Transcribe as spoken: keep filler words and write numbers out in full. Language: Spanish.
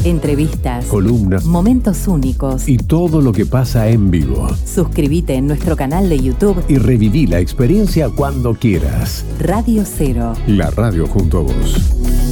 Entrevistas, columnas, momentos únicos y todo lo que pasa en vivo. Suscríbete en nuestro canal de YouTube Y reviví la experiencia cuando quieras. Radio Cero. La radio junto a vos.